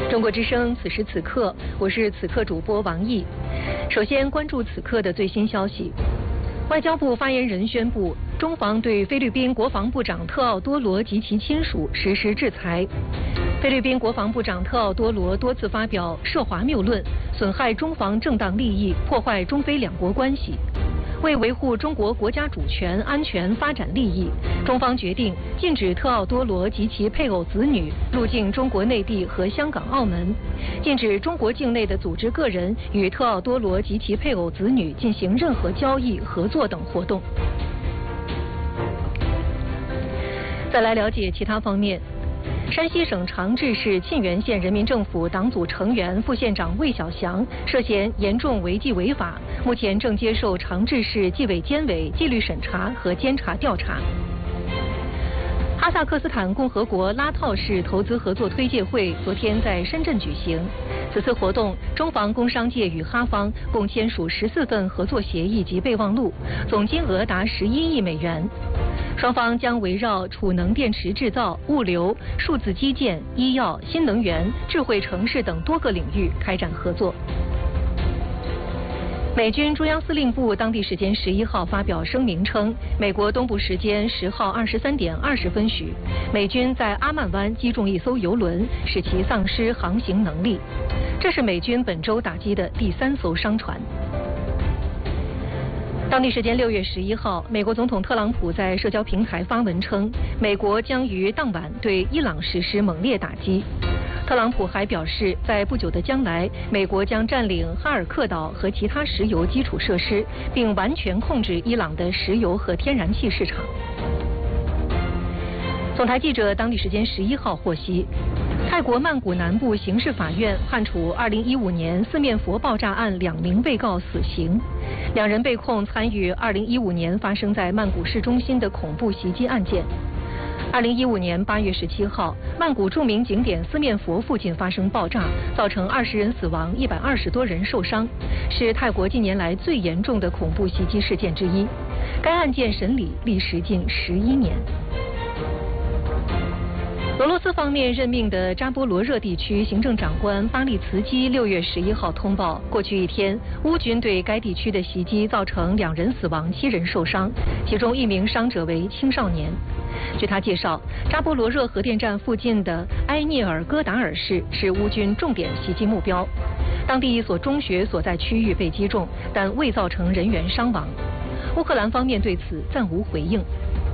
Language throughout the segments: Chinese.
中国之声，此时此刻，我是此刻主播王毅。首先关注此刻的最新消息。外交部发言人宣布，中方对菲律宾国防部长特奥多罗及其亲属实施制裁。菲律宾国防部长特奥多罗多次发表涉华谬论，损害中方正当利益，破坏中菲两国关系。为维护中国国家主权、安全、发展利益，中方决定禁止特奥多罗及其配偶子女入境中国内地和香港、澳门，禁止中国境内的组织个人与特奥多罗及其配偶子女进行任何交易、合作等活动。再来了解其他方面。山西省长治市沁源县人民政府党组成员、副县长魏小祥涉嫌严重违纪违法，目前正接受长治市纪委监委纪律审查和监察调查。哈萨克斯坦共和国拉套市投资合作推介会昨天在深圳举行。此次活动，中方工商界与哈方共签署14份合作协议及备忘录，总金额达11亿美元。双方将围绕储能电池制造、物流、数字基建、医药、新能源、智慧城市等多个领域开展合作。美军中央司令部当地时间11号发表声明称，美国东部时间10号23点20分许，美军在阿曼湾击中一艘油轮，使其丧失航行能力。这是美军本周打击的第3艘商船。当地时间6月11号，美国总统特朗普在社交平台发文称，美国将于当晚对伊朗实施猛烈打击。特朗普还表示，在不久的将来，美国将占领哈尔克岛和其他石油基础设施，并完全控制伊朗的石油和天然气市场。总台记者当地时间11号获悉，泰国曼谷南部刑事法院判处2015年四面佛爆炸案2名被告死刑，2人被控参与2015年发生在曼谷市中心的恐怖袭击案件。2015年8月17号，曼谷著名景点四面佛附近发生爆炸，造成20人死亡，120多人受伤，是泰国近年来最严重的恐怖袭击事件之一。该案件审理历时近11年。俄罗斯方面任命的扎波罗热地区行政长官巴利茨基6月11号通报，过去一天，乌军对该地区的袭击造成2人死亡，7人受伤，其中1名伤者为青少年。据他介绍，扎波罗热核电站附近的埃涅尔戈达尔市是乌军重点袭击目标，当地一所中学所在区域被击中，但未造成人员伤亡。乌克兰方面对此暂无回应。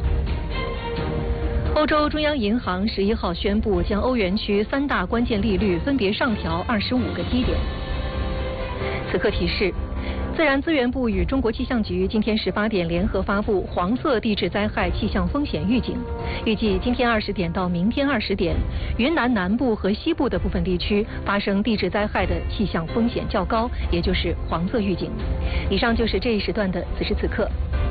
欧洲中央银行11号宣布，将欧元区3大关键利率分别上调25个基点。此刻提示，自然资源部与中国气象局今天18点联合发布黄色地质灾害气象风险预警，预计今天20点到明天20点，云南南部和西部的部分地区发生地质灾害的气象风险较高，也就是黄色预警。以上就是这一时段的此时此刻。